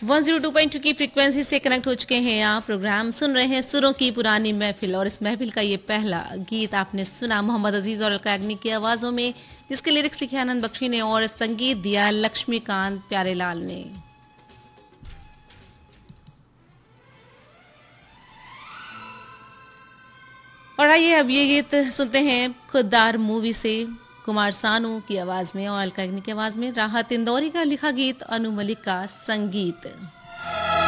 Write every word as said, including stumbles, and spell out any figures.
One zero two point two की frequency से connect हो चुके हैं आप। प्रोग्राम सुन रहे हैं सुरों की पुरानी महफिल, और इस महफिल का ये पहला गीत आपने सुना मोहम्मद अजीज और अलका याग्निक की आवाजों में, जिसके लिरिक्स लिखे आनंद बख्शी ने और संगीत दिया लक्ष्मीकांत प्यारेलाल ने। और आइए अब ये गीत सुनते हैं खुददार मूवी से, कुमार सानू की आवाज में और अलका याग्निक की आवाज में। राहत इंदौरी का लिखा गीत, अनु मलिक का संगीत।